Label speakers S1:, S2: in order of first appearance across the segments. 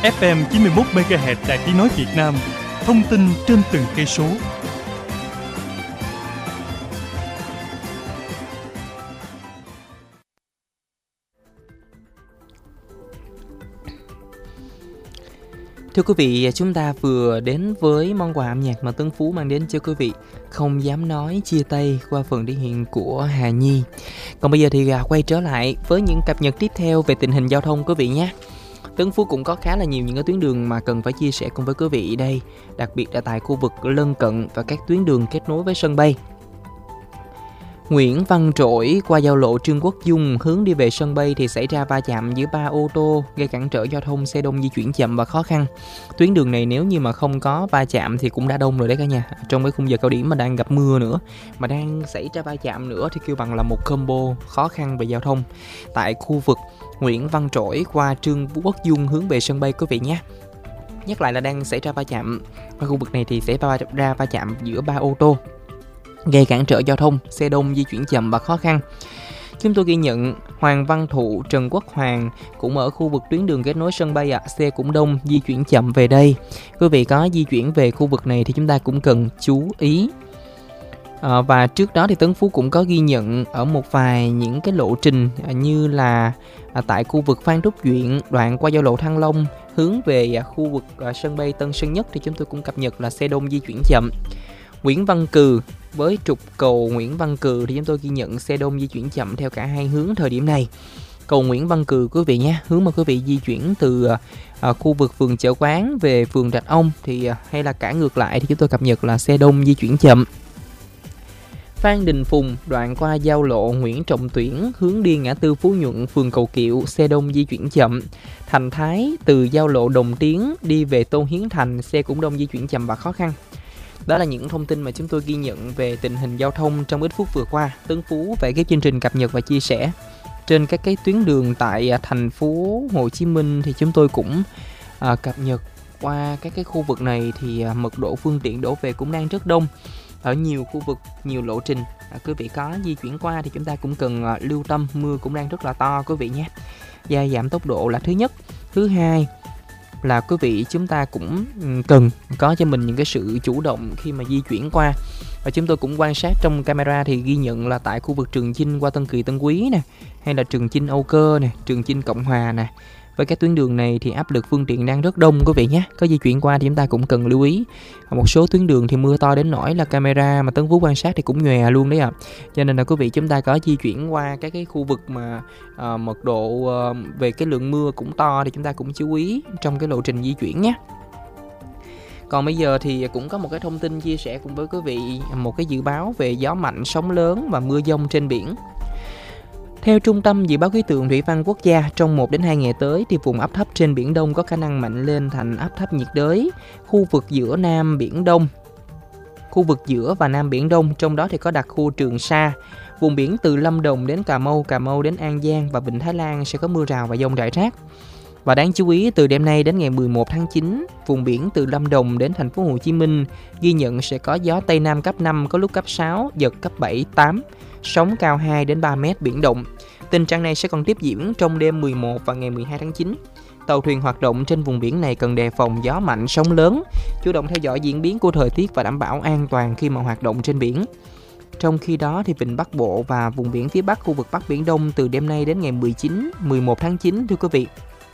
S1: FM 91 MHz Đài Tiếng nói Việt Nam. Thông tin trên từng cây số.
S2: Thưa quý vị, chúng ta vừa đến với món quà âm nhạc mà Tấn Phú mang đến cho quý vị. Không dám nói chia tay qua phần thể hiện của Hà Nhi. Còn bây giờ thì quay trở lại với những cập nhật tiếp theo về tình hình giao thông quý vị nhé. Tấn Phú cũng có khá là nhiều những cái tuyến đường mà cần phải chia sẻ cùng với quý vị đây, đặc biệt là tại khu vực lân cận và các tuyến đường kết nối với sân bay. Nguyễn Văn Trỗi qua giao lộ Trương Quốc Dung hướng đi về sân bay thì xảy ra va chạm giữa 3 ô tô gây cản trở giao thông, xe đông di chuyển chậm và khó khăn. Tuyến đường này nếu như mà không có va chạm thì cũng đã đông rồi đấy cả nhà. Trong cái khung giờ cao điểm mà đang gặp mưa nữa mà đang xảy ra va chạm nữa thì kêu bằng là một combo khó khăn về giao thông tại khu vực Nguyễn Văn Trỗi qua Trương Quốc Dung hướng về sân bay quý vị nhé. Nhắc lại là đang xảy ra va chạm ở khu vực này thì sẽ ra va chạm giữa 3 ô tô gây cản trở giao thông, xe đông di chuyển chậm và khó khăn. Chúng tôi ghi nhận Hoàng Văn Thụ, Trần Quốc Hoàng cũng ở khu vực tuyến đường kết nối sân bay xe cũng đông, di chuyển chậm về đây. Quý vị có di chuyển về khu vực này thì chúng ta cũng cần chú ý. Và trước đó thì Tấn Phú cũng có ghi nhận ở một vài những cái lộ trình như là tại khu vực Phan Thúc Duyện, đoạn qua giao lộ Thăng Long hướng về khu vực sân bay Tân Sơn Nhất thì chúng tôi cũng cập nhật là xe đông di chuyển chậm. Nguyễn Văn Cừ với trục cầu Nguyễn Văn Cừ thì chúng tôi ghi nhận xe đông di chuyển chậm theo cả hai hướng thời điểm này. Cầu Nguyễn Văn Cừ quý vị nhé, hướng mà quý vị di chuyển từ khu vực phường Chợ Quán về phường Rạch Ông thì hay là cả ngược lại thì chúng tôi cập nhật là xe đông di chuyển chậm. Phan Đình Phùng đoạn qua giao lộ Nguyễn Trọng Tuyển hướng đi ngã tư Phú Nhuận phường Cầu Kiệu, xe đông di chuyển chậm. Thành Thái từ giao lộ Đồng Tiến đi về Tôn Hiến Thành, xe cũng đông di chuyển chậm và khó khăn. Đó là những thông tin mà chúng tôi ghi nhận về tình hình giao thông trong ít phút vừa qua. Tấn Phú về cái chương trình cập nhật và chia sẻ trên các cái tuyến đường tại thành phố Hồ Chí Minh thì chúng tôi cũng cập nhật qua các cái khu vực này thì mật độ phương tiện đổ về cũng đang rất đông ở nhiều khu vực, nhiều lộ trình. Quý vị có di chuyển qua thì chúng ta cũng cần lưu tâm, mưa cũng đang rất là to quý vị nhé. Gia giảm tốc độ là thứ nhất. Thứ hai là quý vị chúng ta cũng cần có cho mình những cái sự chủ động khi mà di chuyển qua. Và chúng tôi cũng quan sát trong camera thì ghi nhận là tại khu vực Trường Chinh qua Tân Kỳ Tân Quý nè, hay là Trường Chinh Âu Cơ nè, Trường Chinh Cộng Hòa nè. Với các tuyến đường này thì áp lực phương tiện đang rất đông quý vị nhé. Có di chuyển qua thì chúng ta cũng cần lưu ý. Một số tuyến đường thì mưa to đến nỗi là camera mà Tấn Phú quan sát thì cũng nhòe luôn đấy ạ. Cho nên là quý vị chúng ta có di chuyển qua các cái khu vực mà mật độ về cái lượng mưa cũng to thì chúng ta cũng chú ý trong cái lộ trình di chuyển nhé. Còn bây giờ thì cũng có một cái thông tin chia sẻ cùng với quý vị, một cái dự báo về gió mạnh, sóng lớn và mưa dông trên biển. Theo Trung tâm Dự báo Khí tượng Thủy văn Quốc gia, trong 1 đến 2 ngày tới thì vùng áp thấp trên Biển Đông có khả năng mạnh lên thành áp thấp nhiệt đới. Khu vực giữa Nam Biển Đông, khu vực giữa và Nam Biển Đông, trong đó thì có đặc khu Trường Sa. Vùng biển từ Lâm Đồng đến Cà Mau đến An Giang và Vịnh Thái Lan sẽ có mưa rào và dông rải rác. Và đáng chú ý, từ đêm nay đến ngày 11 tháng 9, vùng biển từ Lâm Đồng đến thành phố Hồ Chí Minh ghi nhận sẽ có gió Tây Nam cấp 5, có lúc cấp 6, giật cấp 7, 8, sóng cao 2 đến 3 mét biển động. Tình trạng này sẽ còn tiếp diễn trong đêm 11 và ngày 12 tháng 9. Tàu thuyền hoạt động trên vùng biển này cần đề phòng gió mạnh, sóng lớn, chủ động theo dõi diễn biến của thời tiết và đảm bảo an toàn khi mà hoạt động trên biển. Trong khi đó thì vịnh Bắc Bộ và vùng biển phía Bắc khu vực Bắc Biển Đông từ đêm nay đến ngày 11 tháng 9 thưa quý vị,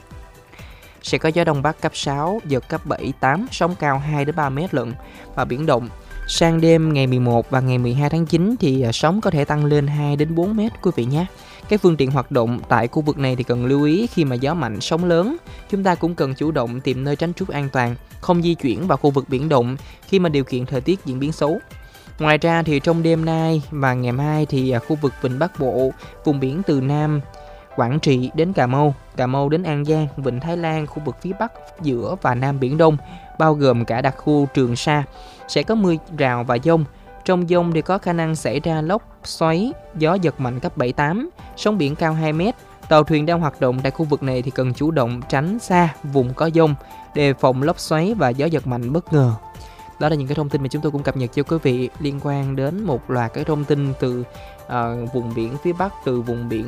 S2: sẽ có gió Đông Bắc cấp 6, giật cấp 7, 8, sóng cao 2 đến 3 mét lận và biển động. Sang đêm ngày 11 và ngày 12 tháng 9 thì sóng có thể tăng lên 2 đến 4 mét quý vị nhé. Các phương tiện hoạt động tại khu vực này thì cần lưu ý khi mà gió mạnh, sóng lớn. Chúng ta cũng cần chủ động tìm nơi tránh trú an toàn, không di chuyển vào khu vực biển động khi mà điều kiện thời tiết diễn biến xấu. Ngoài ra thì trong đêm nay và ngày mai thì khu vực vịnh Bắc Bộ, vùng biển từ Nam Quảng Trị đến Cà Mau đến An Giang, Vịnh Thái Lan, khu vực phía Bắc, giữa và Nam Biển Đông, bao gồm cả đặc khu Trường Sa, sẽ có mưa rào và dông. Trong dông thì có khả năng xảy ra lốc, xoáy, gió giật mạnh cấp 7-8, sóng biển cao 2 mét. Tàu thuyền đang hoạt động tại khu vực này thì cần chủ động tránh xa vùng có dông, đề phòng lốc xoáy và gió giật mạnh bất ngờ. Đó là những cái thông tin mà chúng tôi cũng cập nhật cho quý vị liên quan đến một loạt cái thông tin từ vùng biển phía Bắc, từ vùng biển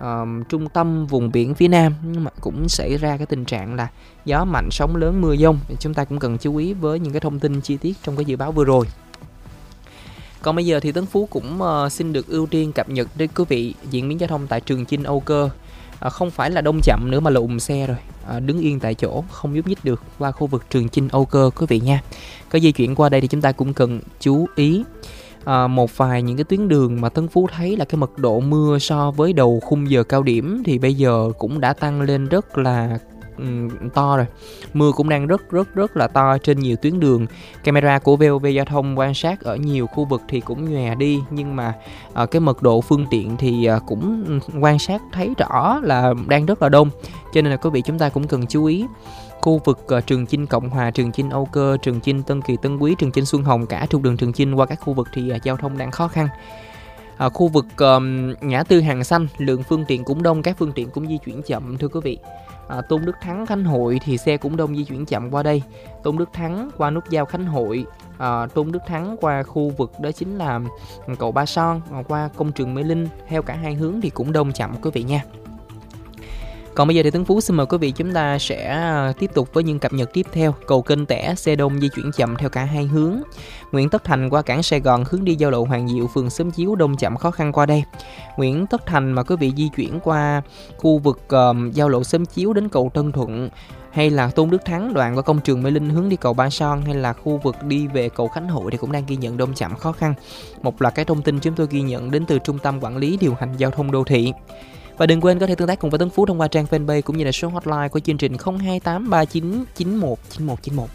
S2: trung tâm vùng biển phía Nam, nhưng mà cũng xảy ra cái tình trạng là gió mạnh, sóng lớn, mưa dông. Chúng ta cũng cần chú ý với những cái thông tin chi tiết trong cái dự báo vừa rồi. Còn bây giờ thì Tấn Phú cũng xin được ưu tiên cập nhật đến quý vị diễn biến giao thông tại Trường Chinh, Âu Cơ. Không phải là đông chậm nữa mà là ùn xe rồi, đứng yên tại chỗ không nhúc nhích được qua khu vực Trường Chinh, Âu Cơ quý vị nha. Có di chuyển qua đây thì chúng ta cũng cần chú ý một vài những cái tuyến đường mà Tấn Phú thấy là cái mật độ mưa so với đầu khung giờ cao điểm thì bây giờ cũng đã tăng lên rất là to rồi. Mưa cũng đang rất là to trên nhiều tuyến đường. Camera của VOV Giao thông quan sát ở nhiều khu vực thì cũng nhòe đi, nhưng mà cái mật độ phương tiện thì cũng quan sát thấy rõ là đang rất là đông. Cho nên là quý vị chúng ta cũng cần chú ý khu vực Trường Chinh Cộng Hòa, Trường Chinh Âu Cơ, Trường Chinh Tân Kỳ Tân Quý, Trường Chinh Xuân Hồng, cả trục đường Trường Chinh qua các khu vực thì giao thông đang khó khăn. Khu vực ngã tư Hàng Xanh, lượng phương tiện cũng đông, các phương tiện cũng di chuyển chậm thưa quý vị. Tôn Đức Thắng, Khánh Hội thì xe cũng đông, di chuyển chậm qua đây. Tôn Đức Thắng qua nút giao Khánh Hội, Tôn Đức Thắng qua khu vực đó chính là cầu Ba Son, qua công trường Mê Linh, theo cả hai hướng thì cũng đông chậm quý vị nha. Còn bây giờ thì Tấn Phú xin mời quý vị chúng ta sẽ tiếp tục với những cập nhật tiếp theo. Cầu Kênh Tẻ, xe đông di chuyển chậm theo cả hai hướng. Nguyễn Tất Thành qua cảng Sài Gòn, hướng đi giao lộ Hoàng Diệu, phường Xóm Chiếu, đông chậm khó khăn qua đây. Nguyễn Tất Thành mà quý vị di chuyển qua khu vực giao lộ Xóm Chiếu đến cầu Tân Thuận, hay là Tôn Đức Thắng đoạn qua công trường Mê Linh hướng đi cầu Ba Son, hay là khu vực đi về cầu Khánh Hội thì cũng đang ghi nhận đông chậm khó khăn. Một loạt cái thông tin chúng tôi ghi nhận đến từ Trung tâm Quản lý Điều hành Giao thông Đô thị. Và đừng quên có thể tương tác cùng với Tấn Phú thông qua trang fanpage cũng như là số hotline của chương trình 02839919191.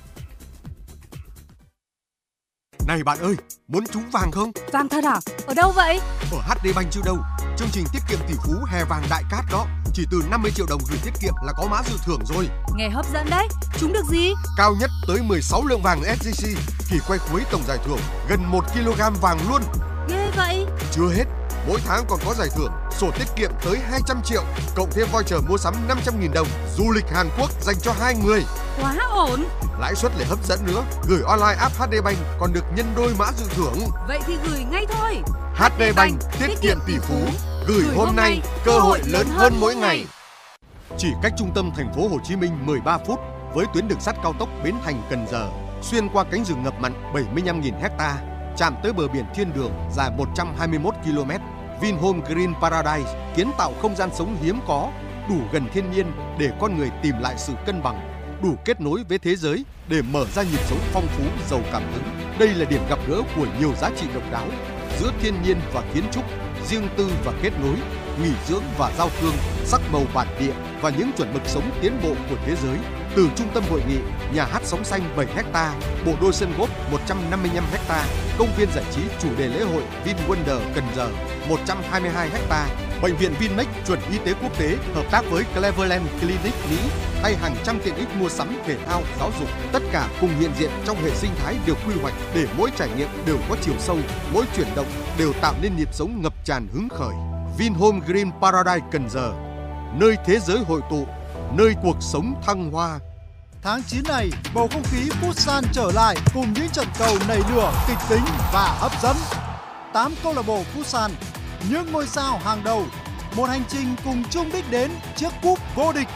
S3: Này bạn ơi, muốn trúng vàng không?
S4: Vàng thật à? Ở đâu vậy?
S3: Ở HD Bank chứ đâu. Chương trình tiết kiệm tỷ phú hè vàng đại cát đó. Chỉ từ 50 triệu đồng gửi tiết kiệm là có mã dự thưởng rồi.
S4: Nghe hấp dẫn đấy. Trúng được gì?
S3: Cao nhất tới 16 lượng vàng SJC. Kỳ quay cuối tổng giải thưởng gần 1 kg vàng luôn.
S4: Ghê vậy.
S3: Chưa hết, mỗi tháng còn có giải thưởng sổ tiết kiệm tới 200 triệu, cộng thêm voucher mua sắm 500.000 đồng, du lịch Hàn Quốc dành cho 2 người.
S4: Quá ổn.
S3: Lãi suất lại hấp dẫn nữa, gửi online app HD Bank còn được nhân đôi mã dự thưởng.
S4: Vậy thì gửi ngay thôi.
S3: HD Bank, tiết kiệm tỷ phú, gửi hôm nay, cơ hội lớn hơn mỗi ngày. Chỉ cách trung tâm thành phố Hồ Chí Minh 13 phút với tuyến đường sắt cao tốc Bến Thành - Cần Giờ, xuyên qua cánh rừng ngập mặn 75.000 ha, chạm tới bờ biển thiên đường dài 121 km. Vinhome Green Paradise kiến tạo không gian sống hiếm có, đủ gần thiên nhiên để con người tìm lại sự cân bằng, đủ kết nối với thế giới để mở ra nhịp sống phong phú, giàu cảm hứng. Đây là điểm gặp gỡ của nhiều giá trị độc đáo giữa thiên nhiên và kiến trúc, riêng tư và kết nối, nghỉ dưỡng và giao thương, sắc màu bản địa và những chuẩn mực sống tiến bộ của thế giới. Từ trung tâm hội nghị, nhà hát sóng xanh 7 ha, bộ đôi sân golf 155 ha, công viên giải trí chủ đề lễ hội VinWonder Cần Giờ 122 ha, bệnh viện Vinmec chuẩn y tế quốc tế hợp tác với Cleveland Clinic Mỹ hay hàng trăm tiện ích mua sắm, thể thao, giáo dục, tất cả cùng hiện diện trong hệ sinh thái được quy hoạch để mỗi trải nghiệm đều có chiều sâu, mỗi chuyển động đều tạo nên nhịp sống ngập tràn hứng khởi. Vinhome Green Paradise Cần Giờ, nơi thế giới hội tụ, nơi cuộc sống thăng hoa.
S5: Tháng 9 này, bầu không khí Futsal trở lại cùng những trận cầu nảy lửa, kịch tính và hấp dẫn. 8 câu lạc bộ Futsal, những ngôi sao hàng đầu, một hành trình cùng chung đích đến chiếc cúp vô địch.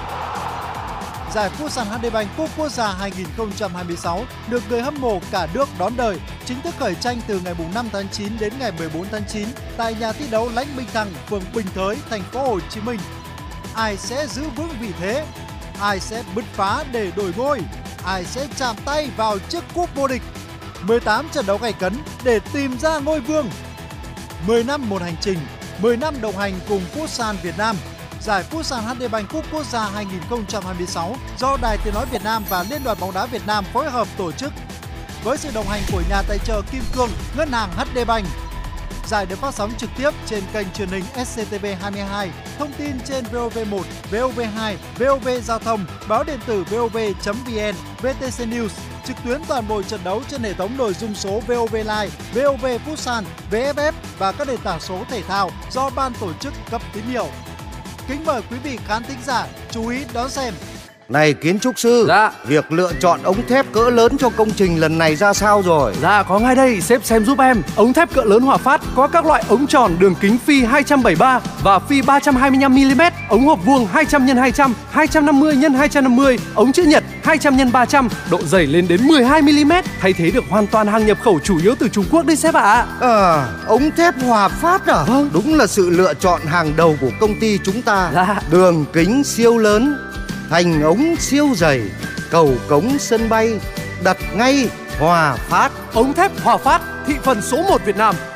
S5: Giải Futsal HD Bank Cúp Quốc gia 2026 được người hâm mộ cả nước đón đợi, chính thức khởi tranh từ ngày 5 tháng 9 đến ngày 14 tháng 9 tại nhà thi đấu Lãnh Minh Thăng, phường Bình Thới, thành phố Hồ Chí Minh. Ai sẽ giữ vững vị thế? Ai sẽ bứt phá để đổi ngôi? Ai sẽ chạm tay vào chiếc cúp vô địch? 18 trận đấu gay cấn để tìm ra ngôi vương. 10 năm một hành trình, 10 năm đồng hành cùng Futsal Việt Nam. Giải Futsal HD Bank Cúp Quốc gia 2026 do Đài Tiếng nói Việt Nam và Liên đoàn bóng đá Việt Nam phối hợp tổ chức. Với sự đồng hành của nhà tài trợ Kim Cương, Ngân hàng HD Bank. Giải được phát sóng trực tiếp trên kênh truyền hình SCTV22, thông tin trên VOV1, VOV2, VOV Giao thông, báo điện tử vov.vn, VTC News, trực tuyến toàn bộ trận đấu trên hệ thống nội dung số VOV Live, VOV Futsal, VFF và các nền tảng số thể thao do ban tổ chức cấp tín hiệu. Kính mời quý vị khán thính giả chú ý đón xem.
S3: Này kiến trúc sư,
S6: Dạ.
S3: việc lựa chọn ống thép cỡ lớn cho công trình lần này ra sao rồi?
S6: Dạ có ngay đây, sếp xem giúp em. Ống thép cỡ lớn Hòa Phát có các loại ống tròn đường kính phi 273 và phi 325mm, ống hộp vuông 200x200, 250x250, ống chữ nhật 200x300, độ dày lên đến 12mm, thay thế được hoàn toàn hàng nhập khẩu chủ yếu từ Trung Quốc đấy sếp ạ.
S3: Ống thép Hòa Phát à?
S6: Vâng.
S3: Đúng là sự lựa chọn hàng đầu của công ty chúng ta.
S6: Dạ.
S3: Đường kính siêu lớn, thành ống siêu dày, cầu cống sân bay, đặt ngay Hòa Phát.
S6: Ống thép Hòa Phát, thị phần số 1 Việt Nam.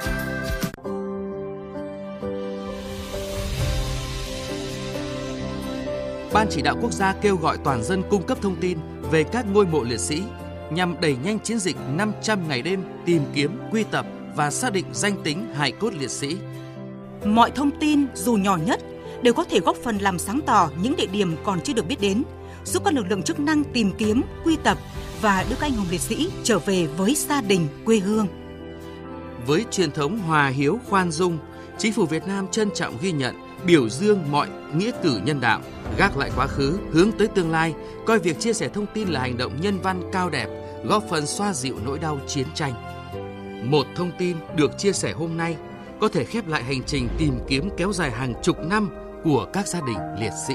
S7: Ban Chỉ đạo Quốc gia kêu gọi toàn dân cung cấp thông tin về các ngôi mộ liệt sĩ nhằm đẩy nhanh chiến dịch 500 ngày đêm tìm kiếm, quy tập và xác định danh tính hài cốt liệt sĩ.
S8: Mọi thông tin dù nhỏ nhất đều có thể góp phần làm sáng tỏ những địa điểm còn chưa được biết đến, giúp các lực lượng chức năng tìm kiếm, quy tập và đưa các anh hùng liệt sĩ trở về với gia đình, quê hương.
S7: Với truyền thống hòa hiếu khoan dung, Chính phủ Việt Nam trân trọng ghi nhận, biểu dương mọi nghĩa cử nhân đạo, gác lại quá khứ, hướng tới tương lai, coi việc chia sẻ thông tin là hành động nhân văn cao đẹp, góp phần xoa dịu nỗi đau chiến tranh. Một thông tin được chia sẻ hôm nay có thể khép lại hành trình tìm kiếm kéo dài hàng chục năm của các gia đình liệt sĩ.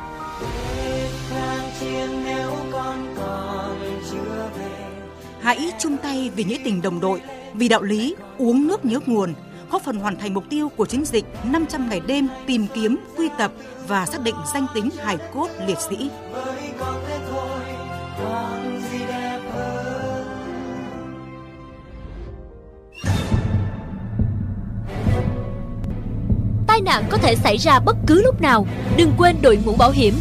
S8: Hãy chung tay vì nghĩa tình đồng đội, vì đạo lý uống nước nhớ nguồn, góp phần hoàn thành mục tiêu của chiến dịch 500 ngày đêm tìm kiếm, quy tập và xác định danh tính hài cốt liệt sĩ.
S9: Tai nạn có thể xảy ra bất cứ lúc nào, đừng quên đội mũ bảo hiểm.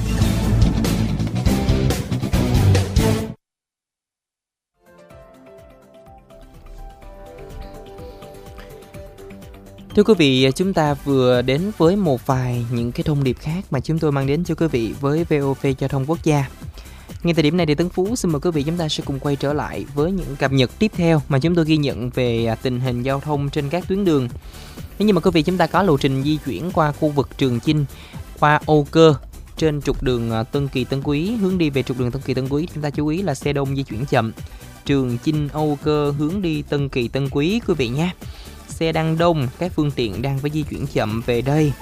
S2: Thưa quý vị, chúng ta vừa đến với một vài những cái thông điệp khác mà chúng tôi mang đến cho quý vị với VOV Giao thông Quốc gia. Ngay thời điểm này thì Tấn Phú xin mời quý vị chúng ta sẽ cùng quay trở lại với những cập nhật tiếp theo mà chúng tôi ghi nhận về tình hình giao thông trên các tuyến đường. Nếu như mà quý vị chúng ta có lộ trình di chuyển qua khu vực Trường Chinh, qua Âu Cơ trên trục đường Tân Kỳ Tân Quý hướng đi về trục đường Tân Kỳ Tân Quý, chúng ta chú ý là xe đông di chuyển chậm. Trường Chinh Âu Cơ hướng đi Tân Kỳ Tân Quý quý vị nhé. Xe đang đông, các phương tiện đang phải di chuyển chậm về đây.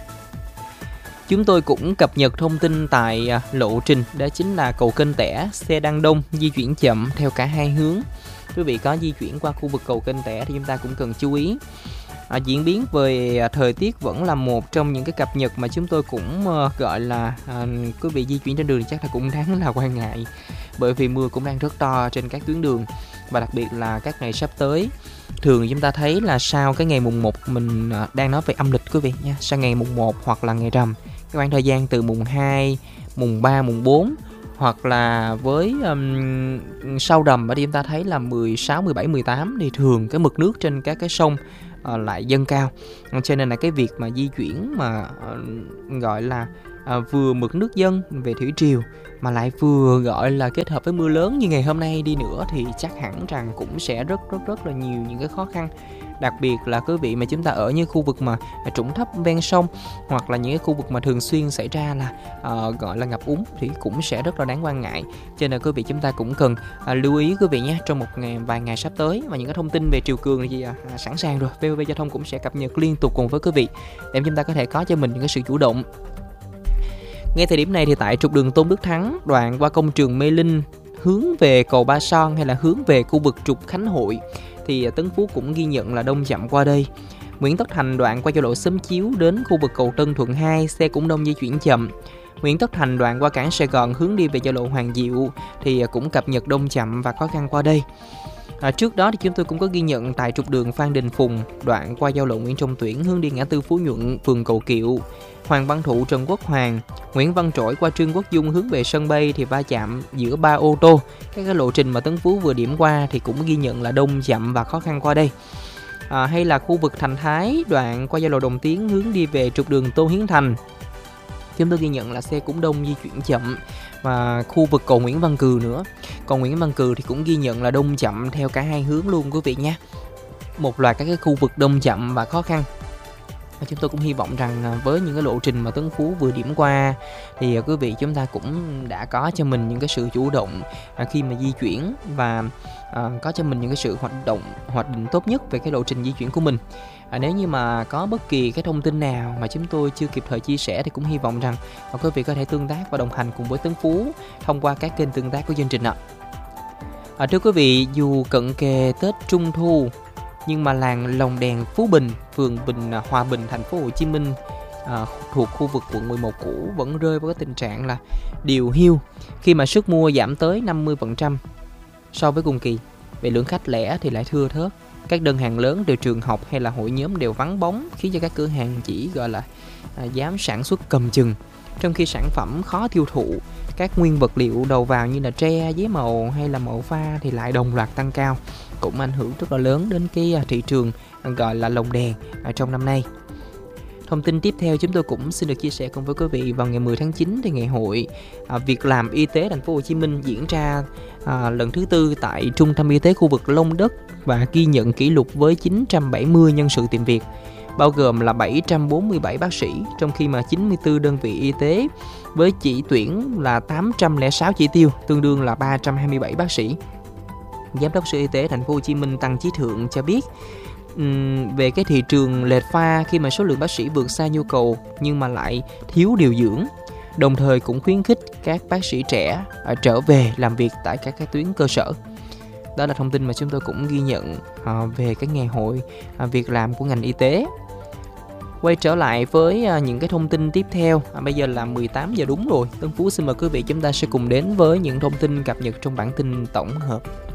S2: Chúng tôi cũng cập nhật thông tin tại lộ trình, đó chính là cầu Kênh Tẻ, xe đang đông, di chuyển chậm theo cả hai hướng. Quý vị có di chuyển qua khu vực cầu Kênh Tẻ thì chúng ta cũng cần chú ý. Diễn biến về thời tiết vẫn là một trong những cái cập nhật mà chúng tôi cũng gọi là quý vị di chuyển trên đường thì chắc là cũng đáng là quan ngại, bởi vì mưa cũng đang rất to trên các tuyến đường, và đặc biệt là các ngày sắp tới. Thường chúng ta thấy là sau cái ngày mùng 1, mình đang nói về âm lịch quý vị nha, sau ngày mùng 1 hoặc là ngày rằm, cái khoảng thời gian từ mùng 2, mùng 3, mùng 4 hoặc là với sau rằm ở đây chúng ta thấy là 16, 17, 18 thì thường cái mực nước trên các cái sông lại dâng cao, cho nên là cái việc mà di chuyển mà gọi là vừa mực nước dâng về thủy triều mà lại vừa gọi là kết hợp với mưa lớn như ngày hôm nay đi nữa thì chắc hẳn rằng cũng sẽ rất là nhiều những cái khó khăn. Đặc biệt là quý vị mà chúng ta ở những khu vực mà trũng thấp ven sông hoặc là những cái khu vực mà thường xuyên xảy ra là gọi là ngập úng thì cũng sẽ rất là đáng quan ngại. Cho nên quý vị chúng ta cũng cần lưu ý quý vị nhé, trong vài ngày sắp tới. Và những cái thông tin về triều cường thì sẵn sàng rồi, VOV Giao thông cũng sẽ cập nhật liên tục cùng với quý vị để chúng ta có thể có cho mình những cái sự chủ động. Ngay thời điểm này thì tại trục đường Tôn Đức Thắng, đoạn qua công trường Mê Linh hướng về cầu Ba Son hay là hướng về khu vực trục Khánh Hội thì Tấn Phú cũng ghi nhận là đông chậm qua đây. Nguyễn Tất Thành đoạn qua giao lộ Xóm Chiếu đến khu vực cầu Tân Thuận 2, xe cũng đông di chuyển chậm. Nguyễn Tất Thành đoạn qua cảng Sài Gòn hướng đi về giao lộ Hoàng Diệu thì cũng cập nhật đông chậm và khó khăn qua đây. Trước đó thì chúng tôi cũng có ghi nhận tại trục đường Phan Đình Phùng đoạn qua giao lộ Nguyễn Trọng Tuyển hướng đi ngã tư Phú Nhuận, phường Cầu Kiệu, Hoàng Văn Thụ, Trần Quốc Hoàng, Nguyễn Văn Trỗi qua Trương Quốc Dung hướng về sân bay thì va chạm giữa 3 ô tô. Các cái lộ trình mà Tấn Phú vừa điểm qua thì cũng ghi nhận là đông chậm và khó khăn qua đây. Hay là khu vực Thành Thái đoạn qua giao lộ Đồng Tiến hướng đi về trục đường Tô Hiến Thành, chúng tôi ghi nhận là xe cũng đông di chuyển chậm. Và khu vực cầu Nguyễn Văn Cừ nữa, cầu Nguyễn Văn Cừ thì cũng ghi nhận là đông chậm theo cả hai hướng luôn quý vị nhé. Một loạt các cái khu vực đông chậm và khó khăn. Và chúng tôi cũng hy vọng rằng với những cái lộ trình mà Tấn Phú vừa điểm qua thì quý vị chúng ta cũng đã có cho mình những cái sự chủ động khi mà di chuyển và có cho mình những cái sự hoạch định tốt nhất về cái lộ trình di chuyển của mình. Nếu như mà có bất kỳ cái thông tin nào mà chúng tôi chưa kịp thời chia sẻ thì cũng hy vọng rằng quý vị có thể tương tác và đồng hành cùng với Tấn Phú thông qua các kênh tương tác của chương trình ạ. Thưa quý vị, dù cận kề Tết Trung Thu nhưng mà làng Lồng Đèn Phú Bình, phường Hòa Bình, thành phố Hồ Chí Minh thuộc khu vực quận 11 cũ vẫn rơi vào cái tình trạng là điều hiu khi mà sức mua giảm tới 50% so với cùng kỳ. Về lượng khách lẻ thì lại thưa thớt. Các đơn hàng lớn từ trường học hay là hội nhóm đều vắng bóng, khiến cho các cửa hàng chỉ gọi là dám sản xuất cầm chừng. Trong khi sản phẩm khó tiêu thụ, các nguyên vật liệu đầu vào như là tre, giấy màu hay là màu pha thì lại đồng loạt tăng cao, cũng ảnh hưởng rất là lớn đến cái thị trường gọi là lồng đèn trong năm nay. Thông tin tiếp theo chúng tôi cũng xin được chia sẻ cùng với quý vị. Vào ngày 10 tháng 9 thì ngày hội việc làm y tế thành phố Hồ Chí Minh diễn ra lần thứ 4 tại Trung tâm Y tế khu vực Long Đất và ghi nhận kỷ lục với 970 nhân sự tìm việc, bao gồm là 747 bác sĩ, trong khi mà 94 đơn vị y tế với chỉ tuyển là 806 chỉ tiêu, tương đương là 327 bác sĩ. Giám đốc Sở Y tế thành phố Hồ Chí Minh Tăng Chí Thượng cho biết về cái thị trường lệch pha khi mà số lượng bác sĩ vượt xa nhu cầu nhưng mà lại thiếu điều dưỡng, đồng thời cũng khuyến khích các bác sĩ trẻ trở về làm việc tại các tuyến cơ sở. Đó là thông tin mà chúng tôi cũng ghi nhận về cái ngày hội việc làm của ngành y tế. Quay trở lại với những cái thông tin tiếp theo. Bây giờ là 18 giờ đúng rồi. Tấn Phú xin mời quý vị chúng ta sẽ cùng đến với những thông tin cập nhật trong bản tin tổng hợp